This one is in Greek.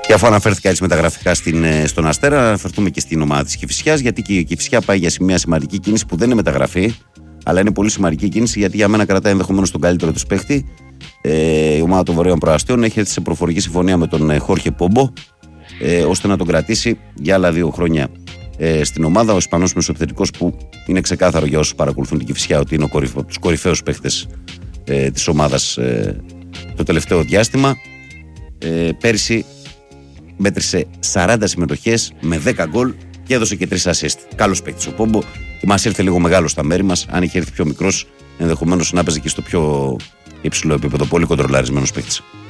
Και αφού αναφέρθηκα έτσι μεταγραφικά στον Αστέρα, να αναφερθούμε και στην ομάδα της Κηφισιάς, γιατί και η Κηφισιά πάει για μια σημαντική κίνηση που δεν είναι μεταγραφή, αλλά είναι πολύ σημαντική κίνηση, γιατί για μένα κρατάει ενδεχομένως τον καλύτερο της παίχτη. Η ομάδα των Βορείων Προαστίων έχει έρθει σε προφορική συμφωνία με τον Χόρχε Πόμπο, ώστε να τον κρατήσει για άλλα 2 χρόνια στην ομάδα. Ο Ισπανός μεσοεπιθετικός, που είναι ξεκάθαρο για όσους παρακολουθούν την Κηφισιά ότι είναι από τους κορυφαίους παίχτες της ομάδας το τελευταίο διάστημα. Πέρυσι μέτρησε 40 συμμετοχές με 10 γκολ και έδωσε και 3 assist. Καλός παίκτης ο Πόμπο. Μας ήρθε λίγο μεγάλο στα μέρη μας. Αν είχε έρθει πιο μικρός, ενδεχομένως να παίζει και στο πιο υψηλό επίπεδο. Πολύ κοντρολαρισμένος παίκτης.